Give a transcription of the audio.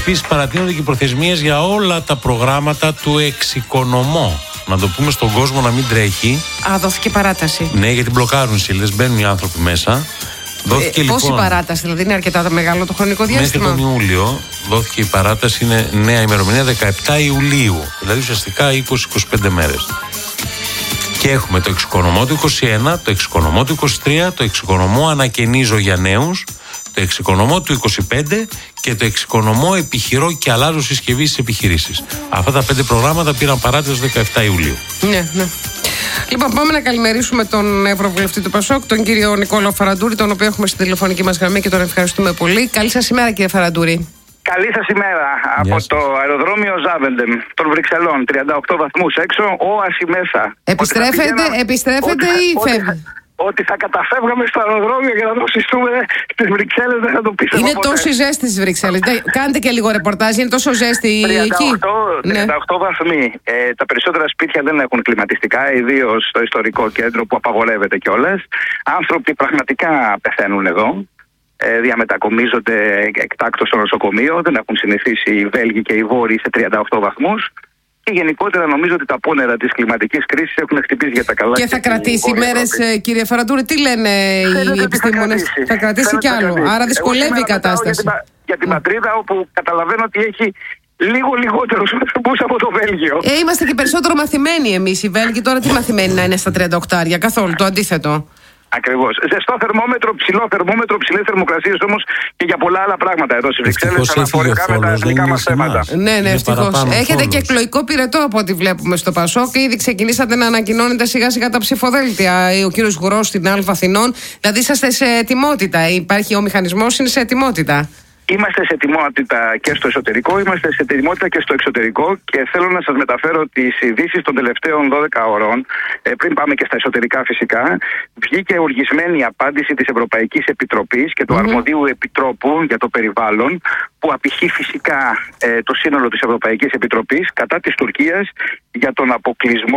Επίσης, παρατείνονται και οι προθεσμίες για όλα τα προγράμματα του εξοικονομώ. Να το πούμε στον κόσμο να μην τρέχει. Δόθηκε παράταση. Ναι, γιατί μπλοκάρουν οι σελίδες, μπαίνουν οι άνθρωποι μέσα. Πόση παράταση, δηλαδή είναι αρκετά μεγάλο το χρονικό διάστημα? Μέχρι τον Ιούλιο δόθηκε η παράταση, είναι νέα ημερομηνία 17 Ιουλίου. Δηλαδή ουσιαστικά 20-25 μέρες. Και έχουμε το εξοικονομώ του 21, το εξοικονομώ του 23, το εξοικονομώ ανακαινίζω για νέους, το εξοικονομώ του 25 και το εξοικονομώ επιχειρώ και αλλάζω συσκευή στις επιχειρήσεις. Αυτά τα 5 προγράμματα πήραν παράταση 17 Ιουλίου. Ναι, ναι. Λοιπόν, πάμε να καλημερίσουμε τον Ευρωβουλευτή του ΠΑΣΟΚ, τον κύριο Νικόλαο Φαραντούρη, τον οποίο έχουμε στη τηλεφωνική μας γραμμή και τον ευχαριστούμε πολύ. Καλή σας ημέρα, κύριε Φαραντούρη. Καλή σας ημέρα. Από το αεροδρόμιο Ζάβεντεμ των Βρυξελών, 38 βαθμούς έξω, όαση μέσα. Επιστρέφετε ή φεύγετε? Ότι θα καταφεύγαμε στο αεροδρόμιο για να το συστούμε στις Βρυξέλλες, δεν θα το πείσαμε Είναι ποτέ. τόση ζέστη στις Βρυξέλλες. Κάντε και λίγο ρεπορτάζ, είναι τόσο ζέστη εκεί. 38 βαθμοί. Τα περισσότερα σπίτια δεν έχουν κλιματιστικά, ιδίως στο ιστορικό κέντρο που απαγορεύεται κιόλας. Άνθρωποι πραγματικά πεθαίνουν εδώ. Διαμετακομίζονται εκτάκτως στο νοσοκομείο. Δεν έχουν συνηθίσει οι Βέλγοι και οι Βόρειοι σε 38 βαθμούς. Και γενικότερα νομίζω ότι τα πόνερα της κλιματικής κρίσης έχουν χτυπήσει για τα καλά. Και θα κρατήσει μέρες, κύριε Φαραντούρη, τι λένε οι επιστήμονες? Θα κρατήσει κι άλλο. Άρα δυσκολεύει η κατάσταση. Για την πατρίδα, όπου καταλαβαίνω ότι έχει λίγο λιγότερους ανθρώπους από το Βέλγιο. Είμαστε και περισσότερο μαθημένοι εμείς οι Βέλγοι. Τώρα τι μαθημένοι να είναι στα 38, καθόλου το αντίθετο. Ακριβώς. Ζεστό θερμόμετρο, ψηλό θερμόμετρο, ψηλές θερμοκρασίες όμως και για πολλά άλλα πράγματα εδώ στις Βρυξέλλες, αναφορικά με τα εθνικά μας θέματα. Ναι, ευτυχώς. Έχετε και εκλογικό πυρετό από ό,τι βλέπουμε στο ΠΑΣΟΚ και ήδη ξεκινήσατε να ανακοινώνετε σιγά σιγά τα ψηφοδέλτια. Ο κύριος Γουρός στην Α Αθηνών. Δηλαδή είσαστε σε ετοιμότητα. Υπάρχει ο μηχανισμός, είναι σε ετοιμότητα. Είμαστε σε ετοιμότητα και στο εσωτερικό, είμαστε σε ετοιμότητα και στο εξωτερικό και θέλω να σας μεταφέρω τις ειδήσεις των τελευταίων 12 ώρων, πριν πάμε και στα εσωτερικά φυσικά. Βγήκε οργισμένη απάντηση της Ευρωπαϊκής Επιτροπής και του Αρμοδίου Επιτρόπου για το περιβάλλον, που απηχεί φυσικά το σύνολο της Ευρωπαϊκής Επιτροπής κατά της Τουρκίας για τον αποκλεισμό